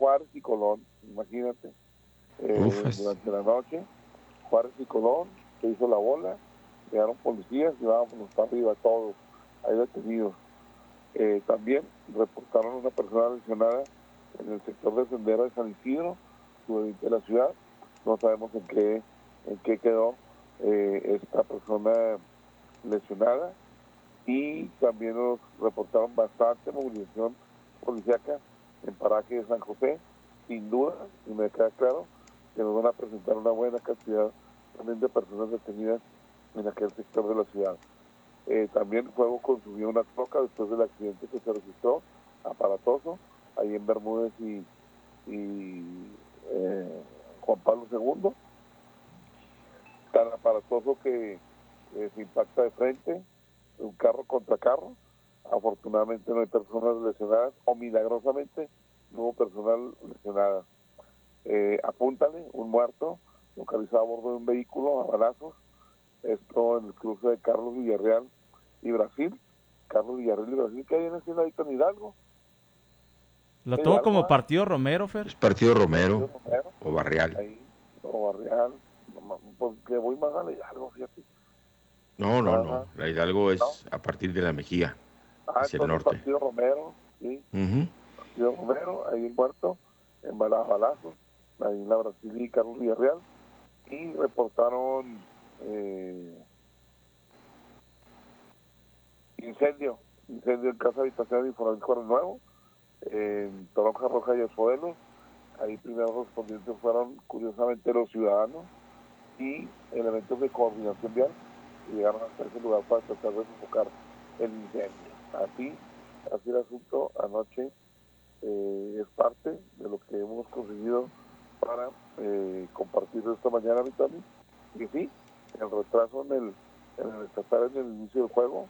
Juárez y Colón, imagínate. Durante la noche, Juárez y Colón, se hizo la bola, llegaron policías, llevábamos hasta arriba todos, ahí detenidos. También reportaron una persona lesionada en el sector de Sendero de San Isidro, de la ciudad. No sabemos en qué quedó esta persona lesionada. Y también nos reportaron bastante movilización policíaca en Paraje de San José. Sin duda, y me queda claro que nos van a presentar una buena cantidad también de personas detenidas en aquel sector de la ciudad. También fuego consumió una troca después del accidente que se registró, aparatoso, ahí en Bermúdez y Juan Pablo II, tan aparatoso que se impacta de frente, un carro contra carro. Afortunadamente no hay personas lesionadas, o milagrosamente no hubo personal lesionada. Apúntale, un muerto localizado a bordo de un vehículo a balazos, esto en el cruce de Carlos Villarreal y Brasil. Carlos Villarreal y Brasil, que hay en ese ladito en Hidalgo. Lo tuvo como Partido Romero, Fer. Es Partido Romero o Barrial. Ahí, o Barrial, porque voy más a Hidalgo, fíjate. No, la Hidalgo es a partir de la Mejía, hacia el norte. Partido Romero, sí. Partido Romero, ahí el muerto, en balazos, ahí en la Brasil y Carlos Villarreal. Y reportaron incendio en casa habitación de Infonavit Juárez Nuevo, en Toronja Roja y Espodelos. Ahí primeros respondientes fueron curiosamente los ciudadanos y elementos de coordinación vial que llegaron hasta ese lugar para tratar de sofocar el incendio. Así el asunto anoche es parte de lo que hemos conseguido para compartir esta mañana, Vitali. Y sí, el retraso en el estatal en el inicio del juego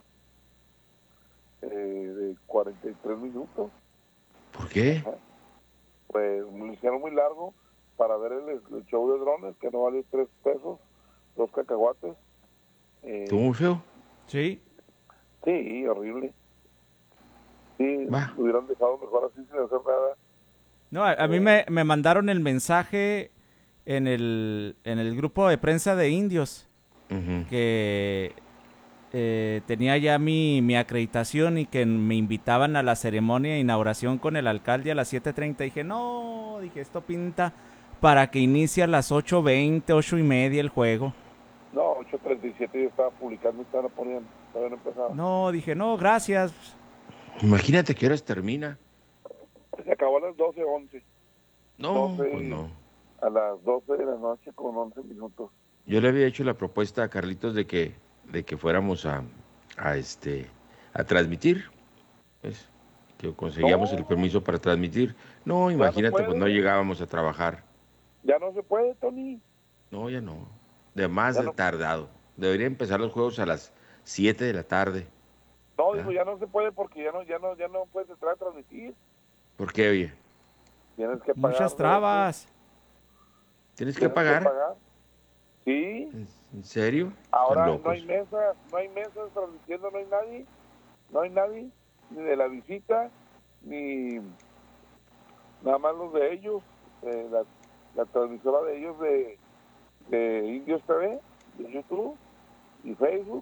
de 43 minutos. ¿Por qué? Pues me lo hicieron muy largo para ver el show de drones, que no vale 3 pesos, 2 cacahuates. ¿Estuvo muy feo? Sí. Sí, horrible. Sí, lo hubieran dejado mejor así sin hacer nada. No, a mí me mandaron el mensaje en el grupo de prensa de indios, que tenía ya mi acreditación y que me invitaban a la ceremonia de inauguración con el alcalde a las 7:30. Dije, esto pinta para que inicie a las 8:20, 8:30 el juego. No, 8:37 yo estaba publicando y estaba poniendo, todavía no empezaba. No, dije, no, gracias. Imagínate que horas termina. Se acabó a las 12:11. No, pues no. A las 12 de la noche con 11 minutos. Yo le había hecho la propuesta a Carlitos de que fuéramos a transmitir, pues, que conseguíamos el permiso para transmitir. No, imagínate, pues no llegábamos a trabajar. Ya no se puede, Tony. No, ya no. De más de tardado. Debería empezar los juegos a las 7 de la tarde. No, digo, ya no se puede porque ya no puedes entrar a transmitir. ¿Por qué, oye? Tienes que pagar. Muchas trabas. ¿Tienes que pagar? Sí. ¿En serio? Ahora no hay mesas transmitiendo, no hay nadie, ni de la visita, ni nada más los de ellos, la transmisora de ellos de Indios TV, de YouTube y Facebook,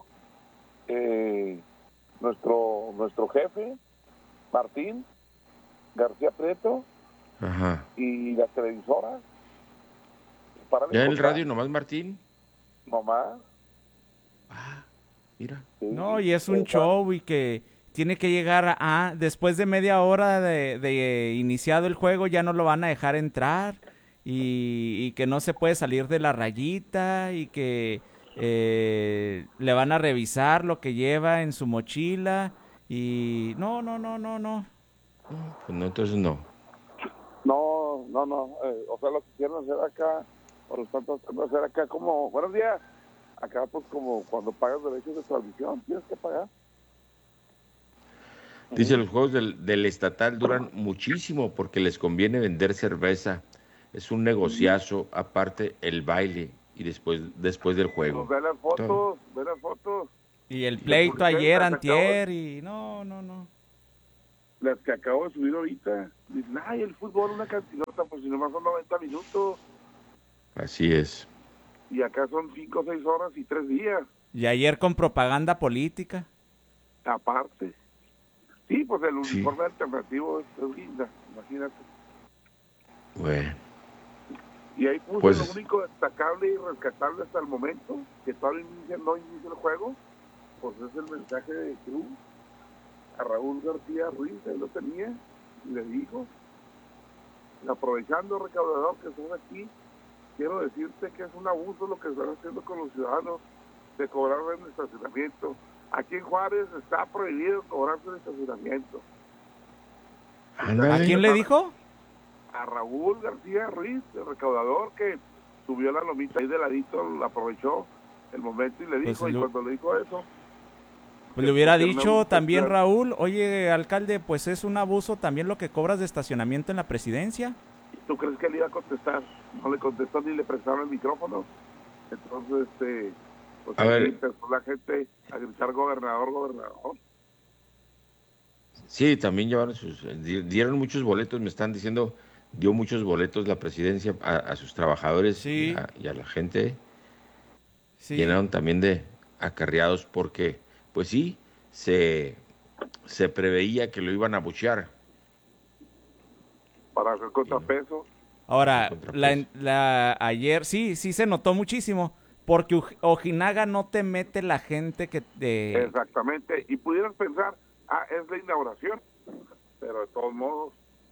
nuestro jefe, Martín García Prieto, y las televisoras. ¿Ya en el radio nomás Martín? Nomás. Mira. Sí, no, y es un show y que tiene que llegar después de media hora de iniciado el juego, ya no lo van a dejar entrar y que no se puede salir de la rayita y que le van a revisar lo que lleva en su mochila y no. Pues no, entonces no. No, o sea, lo que quieren hacer acá, por lo tanto, hacer acá como, buenos días, acá pues como cuando pagas derechos de transmisión, tienes que pagar. Dice, los juegos del estatal duran muchísimo porque les conviene vender cerveza. Es un negociazo, aparte el baile y después del juego. Pues ve las fotos. Y el pleito ayer, antier, y no. las que acabo de subir ahorita, dicen, ay, el fútbol una cantinota, pues si nomás son 90 minutos. Así es. Y acá son 5 o 6 horas y 3 días. Y ayer con propaganda política. Aparte. Sí, pues el uniforme alternativo es linda, imagínate. Bueno. Y ahí puse pues, lo único destacable y rescatable hasta el momento, que todavía no inicia el juego, pues es el mensaje de Cruz a Raúl García Ruiz, él lo tenía, y le dijo, aprovechando, recaudador, que estás aquí, quiero decirte que es un abuso lo que están haciendo con los ciudadanos de cobrar el estacionamiento. Aquí en Juárez está prohibido cobrarse el estacionamiento. ¿A quién le dijo? A Raúl García Ruiz, el recaudador, que subió la lomita ahí de ladito, aprovechó el momento y le dijo, pues y cuando le dijo eso... Pues le hubiera dicho también Raúl, oye, alcalde, pues es un abuso también lo que cobras de estacionamiento en la presidencia. ¿Tú crees que él iba a contestar? No le contestó ni le prestaron el micrófono. Entonces, pues a ver, empezó la gente a gritar gobernador, gobernador. Sí, también dieron muchos boletos, me están diciendo, dio muchos boletos la presidencia a sus trabajadores sí. y a la gente. Sí. Llenaron también de acarreados porque, pues sí, se preveía que lo iban a abuchear. Para hacer contrapeso. Ahora, ayer sí se notó muchísimo, porque Ojinaga no te mete la gente que... Exactamente, y pudieras pensar, es la inauguración, pero de todos modos.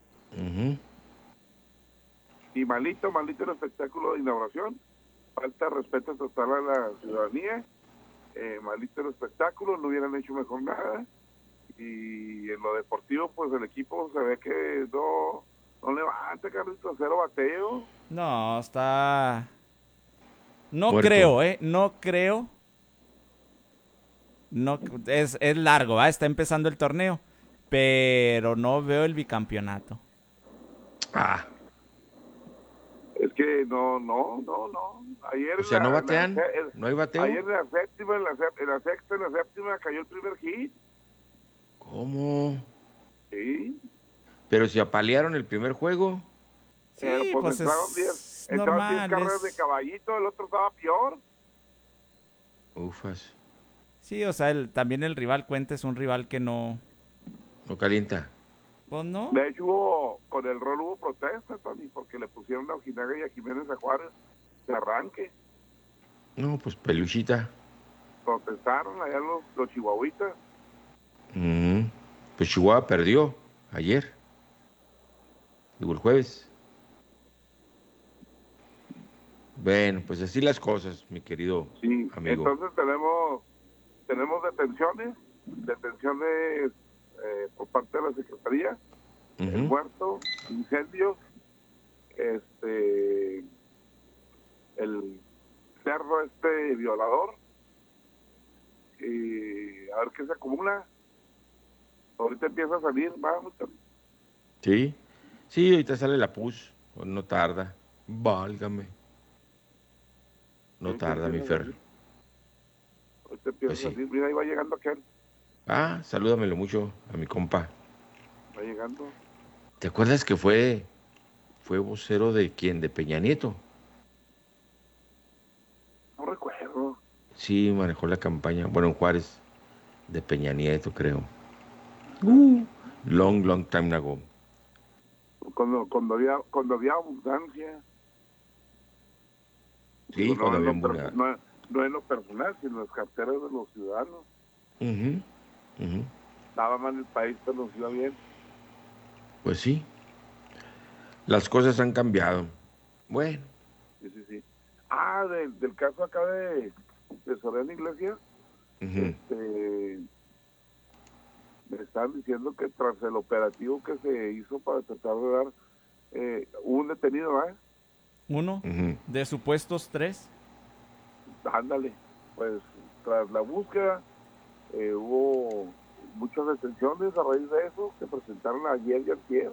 Y malito el espectáculo de inauguración, falta de respeto total a la ciudadanía, malito el espectáculo, no hubieran hecho mejor nada, y en lo deportivo, pues el equipo se ve que no levanta, Carlitos, 0 bateo. No, está... No Muerto. creo. No, es largo, está empezando el torneo, pero no veo el bicampeonato. Es que no. Ayer o sea, no batean, no hay bateo. Ayer en la sexta, en la séptima cayó el primer hit. ¿Cómo? Sí. Pero si apalearon el primer juego. Sí, pues entraron 10 carreras de Caballito, el otro estaba peor. Ufas. Sí, o sea, también el rival Cuenta es un rival que no... No calienta. Pues no. De hecho, con el rol hubo protesta, Tony, porque le pusieron a Ojinaga y a Jiménez a Juárez de arranque. No, pues peluchita. Protestaron allá los chihuahuitas. Pues Chihuahua perdió ayer. Digo, el jueves. Bueno, pues así las cosas, mi querido amigo. Entonces tenemos detenciones por parte de la Secretaría, muerto, incendios, el cerdo violador, y a ver qué se acumula. Ahorita empieza a salir, vamos. Sí, ahorita sale la PUS, no tarda, válgame. No tarda, mi Fer. Ahorita empieza a salir, mira, ahí va llegando aquel. Salúdamelo mucho a mi compa. Va llegando. ¿Te acuerdas que fue vocero de quién? ¿De Peña Nieto? No recuerdo. Sí, manejó la campaña, bueno, en Juárez, de Peña Nieto, creo. Long time ago. Cuando había abundancia. Sí, no, cuando había abundancia. No en lo personal, sino en las carteras de los ciudadanos. Estaba mal el país, pero nos iba bien. Pues sí. Las cosas han cambiado. Bueno. Sí. Del caso acá de Soriano Iglesias, me están diciendo que tras el operativo que se hizo para tratar de dar un detenido, uno de supuestos 3. Ándale, pues tras la búsqueda hubo muchas detenciones a raíz de eso, se presentaron ayer y antier,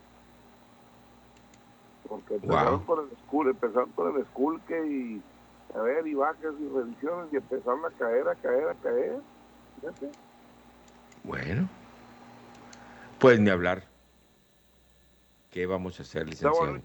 porque empezaron con el esculque y bajas y revisiones y empezaron a caer. Fíjate. Bueno, Pues ni hablar. ¿Qué vamos a hacer, licenciado?